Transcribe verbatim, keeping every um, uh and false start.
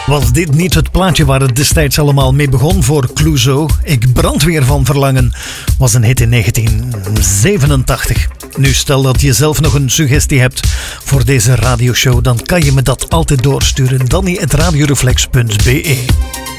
Was dit niet het plaatje waar het destijds allemaal mee begon voor Clouseau? Ik brand weer van verlangen. Was een hit in negentien zevenentachtig. Nu, stel dat je zelf nog een suggestie hebt voor deze radioshow, dan kan je me dat altijd doorsturen. danny at radioreflex punt be.